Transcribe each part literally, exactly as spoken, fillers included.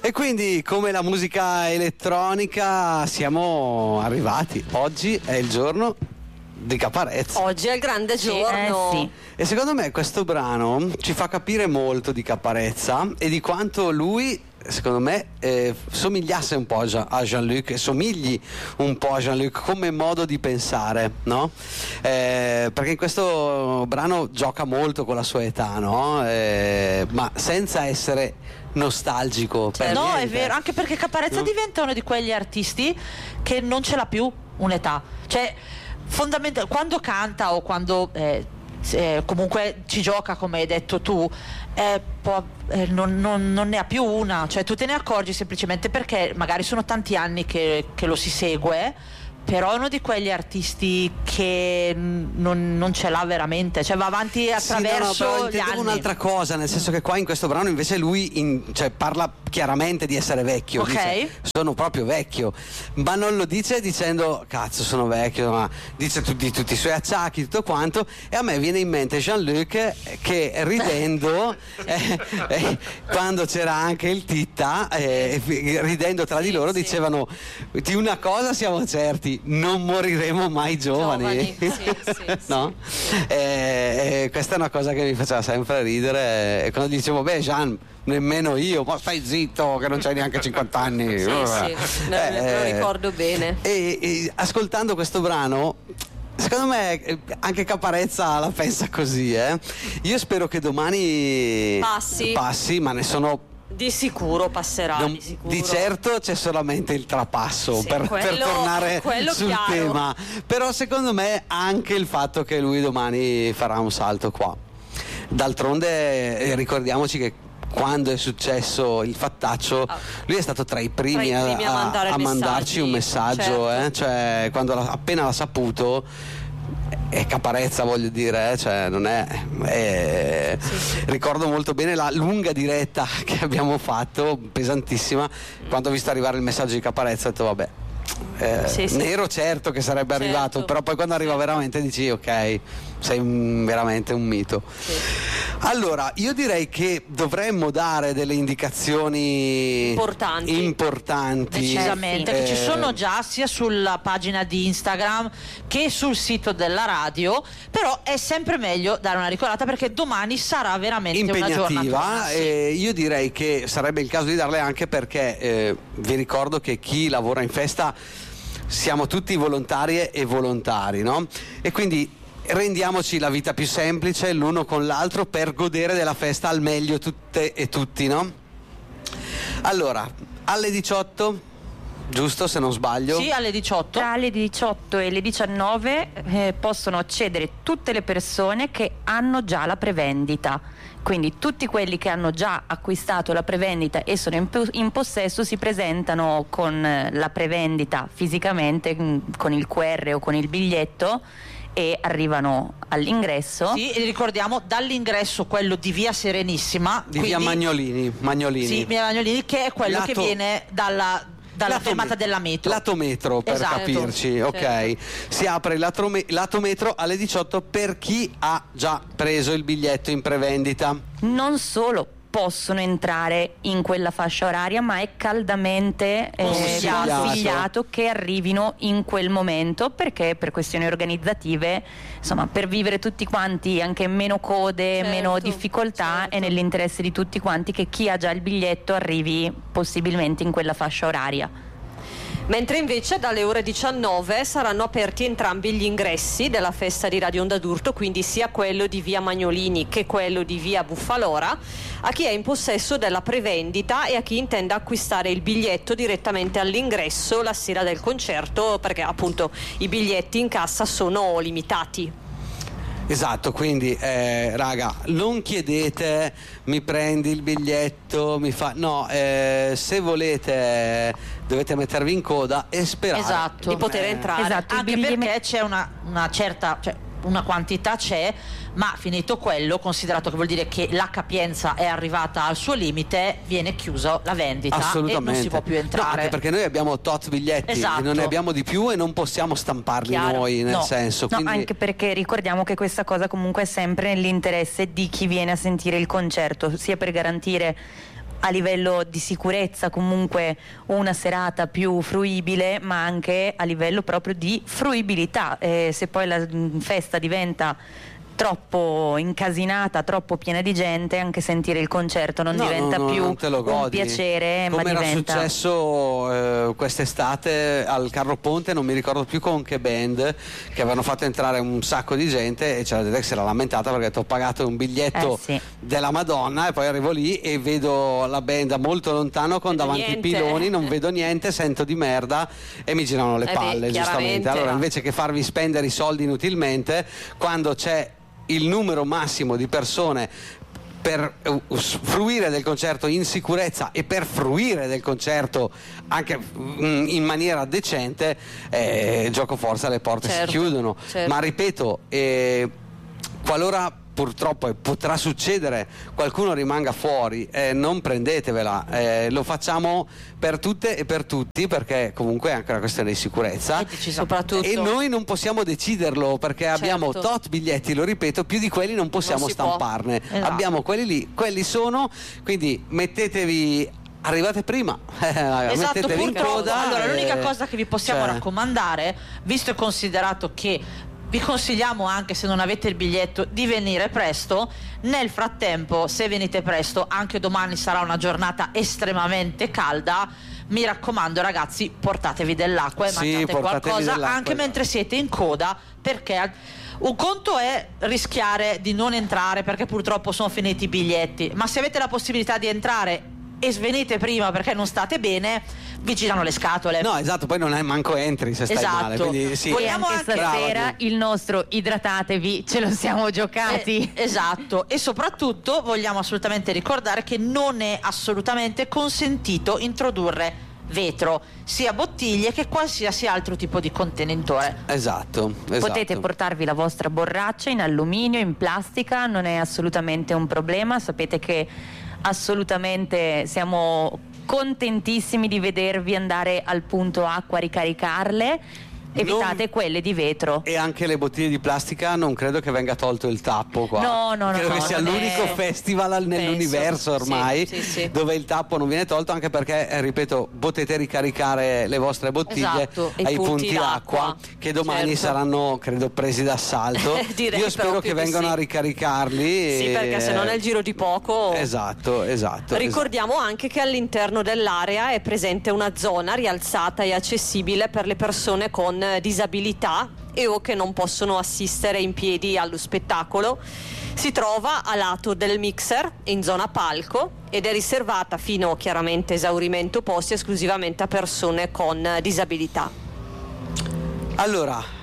E quindi, come la musica elettronica, siamo arrivati. Oggi è il giorno di Caparezza. Oggi è il grande giorno. Eh, sì. E secondo me questo brano ci fa capire molto di Caparezza e di quanto lui, secondo me, eh, somigliasse un po' a Jean- a Jean-Luc, e somigli un po' a Jean-Luc come modo di pensare, no? Eh, perché in questo brano gioca molto con la sua età, no? Eh, ma senza essere nostalgico, Cioè, per no, niente. è vero, anche perché Caparezza No? diventa uno di quegli artisti che non ce l'ha più un'età. Cioè, fondamental- quando canta o quando eh, eh, comunque ci gioca, come hai detto tu, eh, può- eh, non, non- non ne ha più una. Cioè, tu te ne accorgi semplicemente perché magari sono tanti anni che, che lo si segue, però è uno di quegli artisti che non, non ce l'ha veramente, cioè va avanti attraverso sì, no, no, però gli intendevo anni. un'altra cosa, nel senso che qua in questo brano invece lui in- cioè, parla chiaramente di essere vecchio, Ok. dice, sono proprio vecchio, ma non lo dice dicendo cazzo sono vecchio, ma dice tu- di tutti i suoi acciacchi, tutto quanto, e a me viene in mente Jean-Luc che ridendo eh, eh, quando c'era anche il Titta, eh, ridendo tra di Sì, loro sì. dicevano di una cosa siamo certi, non moriremo mai giovani, Giovani, sì, sì, no? Eh, eh, questa è una cosa che mi faceva sempre ridere, e quando dicevo beh Jean nemmeno io, ma stai zitto che non c'hai neanche cinquanta anni. Sì, sì, me, me lo ricordo bene. E, e ascoltando questo brano, secondo me eh, anche Caparezza la pensa così, eh. Io spero che domani Passi. passi, ma ne sono Di sicuro passerà, non- di sicuro. di certo c'è solamente il trapasso Sì, per, per quello- tornare quello sul chiaro. tema, però secondo me anche il fatto che lui domani farà un salto qua. D'altronde eh, ricordiamoci che quando è successo il fattaccio Ah. lui è stato tra i primi, Tra i primi a a, mandare a mandarci messaggi, un messaggio, certo. eh, cioè quando l'ha- appena l'ha saputo, è Caparezza, voglio dire, eh, cioè non è, è- Sì, sì. ricordo molto bene la lunga diretta che abbiamo fatto, pesantissima, quando ho visto arrivare il messaggio di Caparezza ho detto vabbè, eh, Sì, sì. ne ero certo che sarebbe Certo. arrivato, però poi quando arriva veramente dici ok, sei un- veramente un mito. Sì. Allora, io direi che dovremmo dare delle indicazioni Importanti. importanti. Decisamente, Eh, che ci sono già sia sulla pagina di Instagram che sul sito della radio, però è sempre meglio dare una ricolata perché domani sarà veramente una giornata. impegnativa, e io direi che sarebbe il caso di darle anche perché eh, vi ricordo che chi lavora in festa siamo tutti volontarie e volontari, no? E quindi rendiamoci la vita più semplice l'uno con l'altro per godere della festa al meglio tutte e tutti, no? Allora, alle diciotto, giusto se non sbaglio? Sì, alle diciotto. Tra le diciotto e le diciannove eh, possono accedere tutte le persone che hanno già la prevendita. Quindi tutti quelli che hanno già acquistato la prevendita e sono in, po- in possesso si presentano con eh, la prevendita fisicamente, mm, con il Q R o con il biglietto, e arrivano all'ingresso. Sì, e ricordiamo dall'ingresso quello di Via Serenissima, Di via quindi- Magnolini, Magnolini. Sì, Via Magnolini, che è quello Lato- che viene dalla, dalla Lato fermata me- della metro. Lato metro, per Esatto, capirci, ok. certo. Si apre il lato, me- lato metro alle diciotto per chi ha già preso il biglietto in prevendita. Non solo possono entrare in quella fascia oraria, ma è caldamente eh, Consigliato. consigliato che arrivino in quel momento, perché per questioni organizzative, insomma, per vivere tutti quanti anche meno code, Certo, meno difficoltà, certo. è nell'interesse di tutti quanti che chi ha già il biglietto arrivi possibilmente in quella fascia oraria. Mentre invece dalle ore diciannove saranno aperti entrambi gli ingressi della festa di Radio Onda d'Urto, quindi sia quello di via Magnolini che quello di via Buffalora, a chi è in possesso della prevendita e a chi intende acquistare il biglietto direttamente all'ingresso la sera del concerto, perché appunto i biglietti in cassa sono limitati. Esatto, quindi eh, raga, non chiedete mi prendi il biglietto, mi fa no, eh, se volete dovete mettervi in coda e sperare Esatto. Di poter Eh, entrare. Esatto. Anche I biglietti- perché c'è una, una certa, cioè una quantità c'è, ma finito quello, considerato che vuol dire che la capienza è arrivata al suo limite, viene chiusa la vendita e assolutamente non si può più No, entrare. anche perché noi abbiamo tot biglietti, Esatto. non ne abbiamo di più e non possiamo stamparli Chiaro. noi, nel No. senso, No, quindi anche perché ricordiamo che questa cosa comunque è sempre nell'interesse di chi viene a sentire il concerto, sia per garantire a livello di sicurezza comunque una serata più fruibile, ma anche a livello proprio di fruibilità. Eh, se poi la mh, festa diventa troppo incasinata, troppo piena di gente, anche sentire il concerto non No, diventa no, no, più non te lo un godi. piacere, come ma era diventa successo eh, quest'estate al Carro Ponte, non mi ricordo più con che band, che avevano fatto entrare un sacco di gente e c'era gente che si era lamentata perché ti ho pagato un biglietto Eh, sì. della Madonna e poi arrivo lì e vedo la band da molto lontano con Vedo davanti niente. i piloni, non vedo niente, sento di merda e mi girano le Eh beh, palle, giustamente. chiaramente. Allora invece che farvi spendere i soldi inutilmente, quando c'è il numero massimo di persone per uh, fruire del concerto in sicurezza e per fruire del concerto anche mm, in maniera decente, eh, gioco forza, le porte Certo, si chiudono. certo. Ma ripeto, eh, qualora purtroppo e potrà succedere qualcuno rimanga fuori, eh, non prendetevela, eh, lo facciamo per tutte e per tutti, perché comunque è anche una questione di sicurezza E decisamente. Soprattutto e noi non possiamo deciderlo perché abbiamo Certo. tot biglietti, lo ripeto, più di quelli non possiamo Non si può. stamparne. Esatto. Abbiamo quelli lì, quelli sono, quindi mettetevi, arrivate prima, Esatto, mettetevi in purtroppo. coda. Allora, e- l'unica cosa che vi possiamo cioè, raccomandare, visto e considerato che vi consigliamo, anche se non avete il biglietto, di venire presto. Nel frattempo, se venite presto, anche domani sarà una giornata estremamente calda. Mi raccomando, ragazzi, portatevi dell'acqua e Sì, mangiate portatevi qualcosa dell'acqua, anche esatto. mentre siete in coda, perché un conto è rischiare di non entrare perché purtroppo sono finiti i biglietti, ma se avete la possibilità di entrare e svenite prima perché non state bene, vi girano le scatole. No, esatto, poi non è manco entri se stai Esatto. male, quindi sì. e Vogliamo anche anche- stasera Brava tu. il nostro idratatevi ce lo siamo giocati. Eh, esatto, e soprattutto vogliamo assolutamente ricordare che non è assolutamente consentito introdurre vetro, sia bottiglie che qualsiasi altro tipo di contenitore. Esatto, esatto. Potete portarvi la vostra borraccia in alluminio, in plastica, non è assolutamente un problema. Sapete che assolutamente siamo contentissimi di vedervi andare al punto acqua a ricaricarle. Evitate Non- quelle di vetro. E anche le bottiglie di plastica non credo che venga tolto il tappo qua. No, no, no, credo no, che sia non l'unico è- festival al- nell'universo Penso, ormai sì, sì, sì. dove il tappo non viene tolto, anche perché, eh, ripeto, potete ricaricare le vostre bottiglie Esatto, i ai punti punti d'acqua, d'acqua che domani certo. saranno, credo, presi d'assalto. Direi Io spero proprio che di vengano sì. a ricaricarli. Sì, e- perché se no nel giro di poco. Esatto, esatto. Ricordiamo anche che all'interno dell'area è presente una zona rialzata e accessibile per le persone con eh, disabilità e o che non possono assistere in piedi allo spettacolo. Si trova a lato del mixer in zona palco ed è riservata fino chiaramente a esaurimento posti esclusivamente a persone con eh, disabilità. esatto. Allora,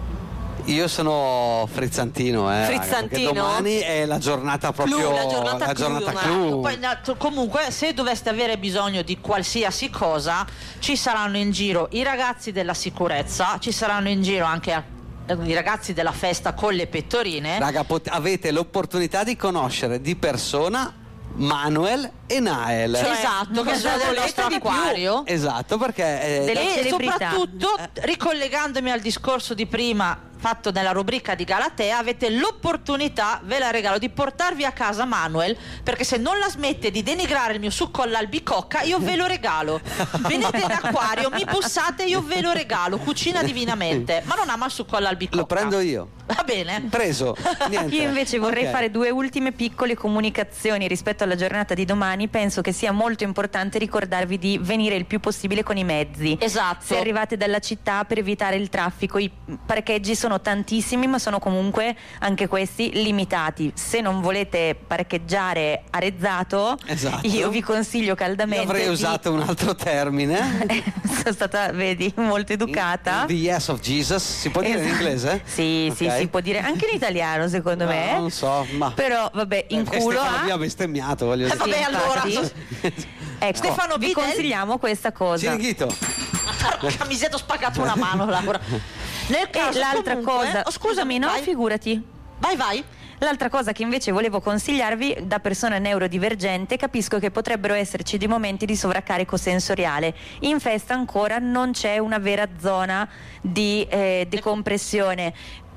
io sono frizzantino, eh, raga, Frizzantino? perché domani è la giornata proprio Clou, la giornata la clou, giornata ma- clou. Poi, na- t- comunque, se doveste avere bisogno di qualsiasi cosa, ci saranno in giro i ragazzi della sicurezza, ci saranno in giro anche eh, i ragazzi della festa con le pettorine. Raga, pot- avete l'opportunità di conoscere di persona Manuel e Nael. Cioè, esatto, che cosa sono del volete nostro di più? acquario. Esatto, perché eh, Delle- E celebrità. soprattutto, ricollegandomi al discorso di prima fatto nella rubrica di Galatea, avete l'opportunità, ve la regalo, di portarvi a casa Manuel, perché se non la smette di denigrare il mio succo all'albicocca, io ve lo regalo. Venite in acquario, mi bussate, io ve lo regalo, cucina divinamente, ma non ama il succo all'albicocca. lo prendo io. Va bene. Preso. Niente. Io invece vorrei Ok. fare due ultime piccole comunicazioni rispetto alla giornata di domani. Penso che sia molto importante ricordarvi di venire il più possibile con i mezzi. Esatto. Se arrivate dalla città, per evitare il traffico, i parcheggi sono tantissimi, ma sono comunque anche questi limitati. Se non volete parcheggiare arezzato, Esatto. io vi consiglio Io caldamente avrei di- usato un altro termine. sono stata, vedi, molto educata. The yes of Jesus. Si può dire in Esatto. inglese? Sì, sì, Ok. si può dire anche in italiano, secondo No, me. non so, ma Però vabbè, in Perché culo Stefano a... vi ha bestemmiato, voglio Eh, dire. vabbè, allora. infatti. Ecco, Stefano vi Bidel? consigliamo questa cosa. Ciringhito. Porca miseria, ho spaccato una mano, Laura. Nel E caso, l'altra comunque- cosa, oh, scusami, no, vai. figurati. Vai, vai. L'altra cosa che invece volevo consigliarvi, da persona neurodivergente, capisco che potrebbero esserci dei momenti di sovraccarico sensoriale. In festa ancora non c'è una vera zona di eh, decompressione.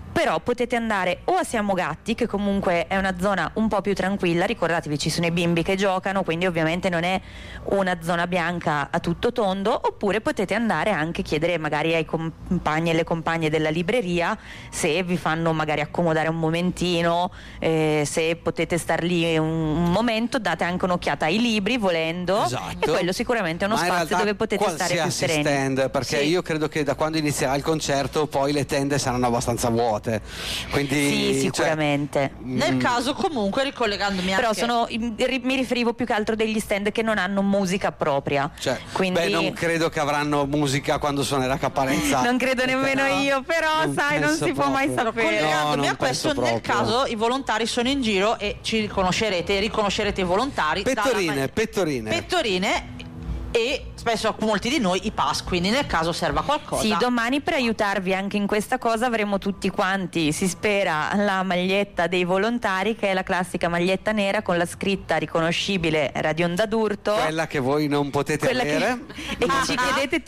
però potete andare o a Siamo Gatti, che comunque è una zona un po' più tranquilla, ricordatevi ci sono i bimbi che giocano, quindi ovviamente non è una zona bianca a tutto tondo, oppure potete andare anche a chiedere magari ai compagni e alle compagne della libreria se vi fanno magari accomodare un momentino, eh, se potete star lì un, un momento, date anche un'occhiata ai libri volendo, esatto. E quello sicuramente è uno Ma in spazio dove potete stare più sereni. Stand, perché sì. io credo che da quando inizierà il concerto poi le tende saranno abbastanza vuote, quindi sì, sicuramente. Cioè, Nel caso, comunque, ricollegandomi però anche sono, mi riferivo più che altro degli stand che non hanno musica propria, cioè, quindi beh, non credo che avranno musica quando suonerà Caparezza. non credo nemmeno no, io, però non sai, non penso si può mai proprio. sapere. collegandomi No, a questo, non nel penso proprio. caso i volontari sono in giro e ci riconoscerete, riconoscerete i volontari Pettorine, dalla- pettorine. pettorine e spesso molti di noi i pass, quindi nel caso serva qualcosa. Sì, domani per aiutarvi anche in questa cosa avremo tutti quanti, si spera, la maglietta dei volontari, che è la classica maglietta nera con la scritta riconoscibile Radio Onda d'Urto, Quella che voi non potete quella avere. che, e che ci chiedete